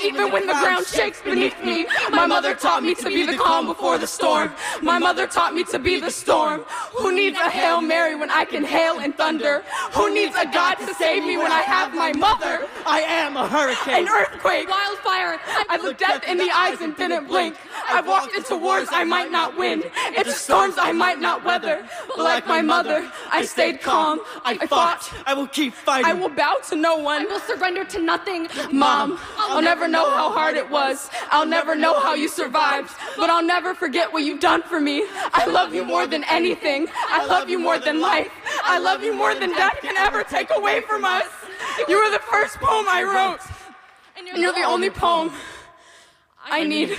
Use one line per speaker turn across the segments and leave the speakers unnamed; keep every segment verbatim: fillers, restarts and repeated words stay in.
Even when the ground shakes beneath me, my mother taught me to be the calm before the storm. My mother taught me to be the storm. Who needs a Hail Mary when I can hail and thunder? Who needs a God to save me when I have my mother?
I am a hurricane.
An earthquake. Wildfire. I've looked death in the eyes and didn't blink. I've walked into wars I might not win, into storms I might not weather. But like my mother, I stayed calm. I fought.
I will keep fighting.
I will bow to no one. I will surrender to nothing. Mom, I'll never know how hard it was. I'll never know how you survived. But I'll never forget what you've done for me. I love you more than anything. I love you more than life. I love you more than death can ever take away from us. You were the first poem I wrote. And you're the only poem I need.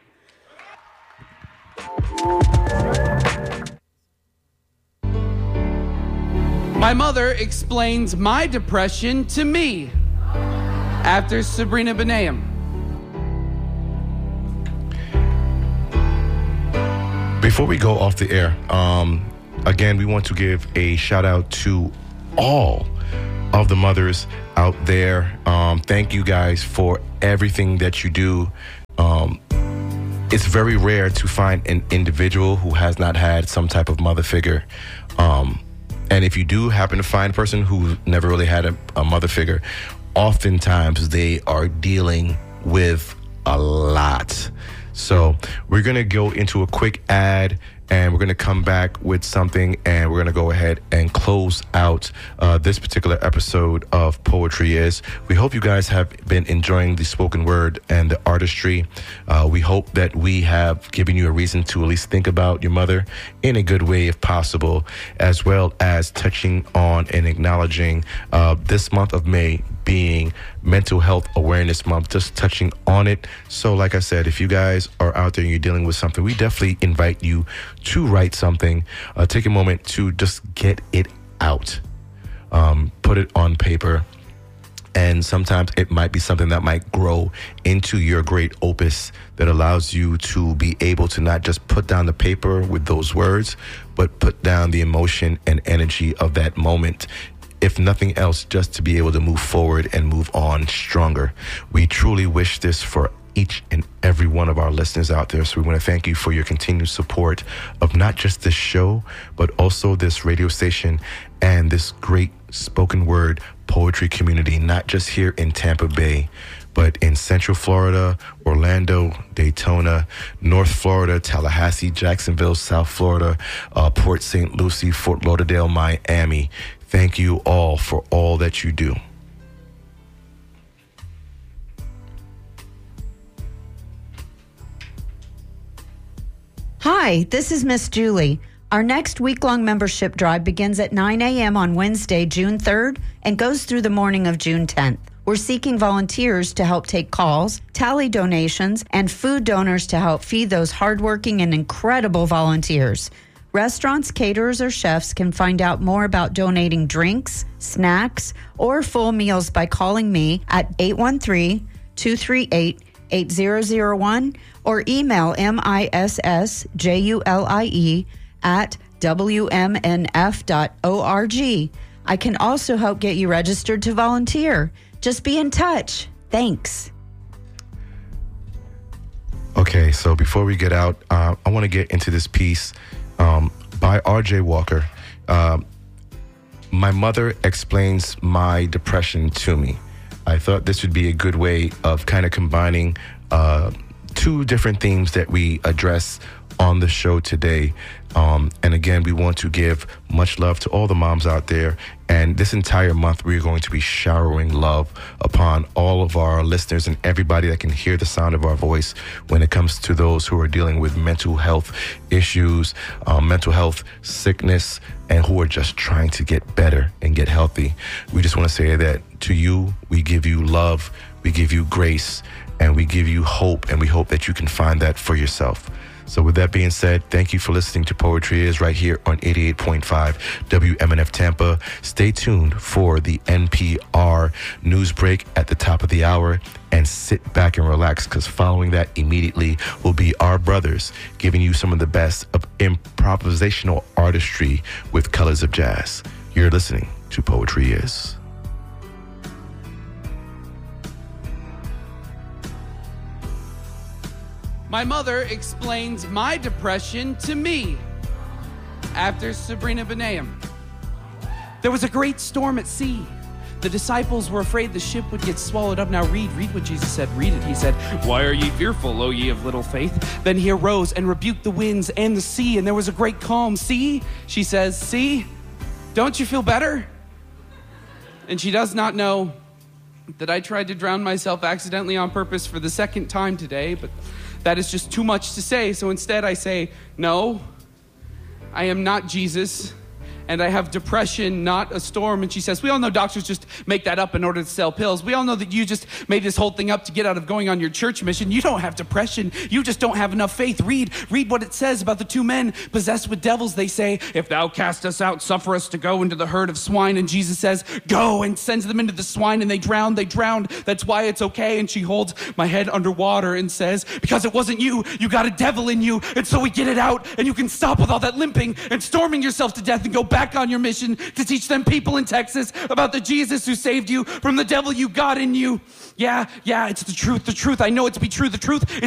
My mother explains my depression to me after Sabrina Benaim.
Before we go off the air, um, again, we want to give a shout out to all of the mothers out there. Um, thank you guys for everything that you do. Um, it's very rare to find an individual who has not had some type of mother figure. Um, and if you do happen to find a person who never really had a, a mother figure, oftentimes they are dealing with a lot. So we're going to go into a quick ad, and we're going to come back with something, and we're going to go ahead and close out uh, this particular episode of Poetry Is. We hope you guys have been enjoying the spoken word and the artistry. Uh, we hope that we have given you a reason to at least think about your mother in a good way if possible, as well as touching on and acknowledging uh, this month of May being Mental Health Awareness Month, just touching on it. So like I said, if you guys are out there and you're dealing with something, we definitely invite you to write something. Uh, take a moment to just get it out. Um, put it on paper. And sometimes it might be something that might grow into your great opus that allows you to be able to not just put down the paper with those words, but put down the emotion and energy of that moment. If nothing else, just to be able to move forward and move on stronger. We truly wish this for each and every one of our listeners out there. So we want to thank you for your continued support of not just this show, but also this radio station and this great spoken word poetry community, not just here in Tampa Bay, but in Central Florida, Orlando, Daytona, North Florida, Tallahassee, Jacksonville, South Florida, uh, Port Saint Lucie, Fort Lauderdale, Miami. Thank you all for all that you do.
Hi, this is Miss Julie. Our next week-long membership drive begins at nine a.m. on Wednesday, June third, and goes through the morning of June tenth. We're seeking volunteers to help take calls, tally donations, and food donors to help feed those hardworking and incredible volunteers. Restaurants, caterers, or chefs can find out more about donating drinks, snacks, or full meals by calling me at eight one three, two three eight, eight zero zero one or email M I S S J U L I E at W M N F dot org. I can also help get you registered to volunteer. Just be in touch. Thanks.
Okay, so before we get out, uh, I want to get into this piece Um, by R J Walker. Um, my mother explains my depression to me. I thought this would be a good way of kind of combining uh, two different themes that we address on the show today. Um, and again, we want to give much love to all the moms out there. And this entire month, we're going to be showering love upon all of our listeners and everybody that can hear the sound of our voice when it comes to those who are dealing with mental health issues, um, mental health sickness, and who are just trying to get better and get healthy. We just want to say that to you, we give you love, we give you grace, and we give you hope, and we hope that you can find that for yourself. So with that being said, thank you for listening to Poetry Is right here on eighty-eight point five W M N F Tampa. Stay tuned for the N P R news break at the top of the hour, and sit back and relax, because following that immediately will be our brothers giving you some of the best of improvisational artistry with colors of jazz. You're listening to Poetry Is.
My mother explains my depression to me after Sabrina Benaim. There was a great storm at sea. The disciples were afraid the ship would get swallowed up. Now read, read what Jesus said. Read it. He said, "Why are ye fearful, O ye of little faith?" Then he arose and rebuked the winds and the sea, and there was a great calm. See, she says, see, don't you feel better? And she does not know that I tried to drown myself accidentally on purpose for the second time today, but that is just too much to say. So instead I say, no, I am not Jesus, and I have depression, not a storm. And she says, we all know doctors just make that up in order to sell pills. We all know that you just made this whole thing up to get out of going on your church mission. You don't have depression. You just don't have enough faith. Read, read what it says about the two men possessed with devils. They say, if thou cast us out, suffer us to go into the herd of swine. And Jesus says, go, and sends them into the swine, and they drown, they drowned. That's why it's okay. And she holds my head underwater and says, because it wasn't you, you got a devil in you. And so we get it out, and you can stop with all that limping and storming yourself to death and go back on your mission to teach them people in Texas about the Jesus who saved you from the devil you got in you. Yeah, yeah, it's the truth, the truth. I know it to be true. The truth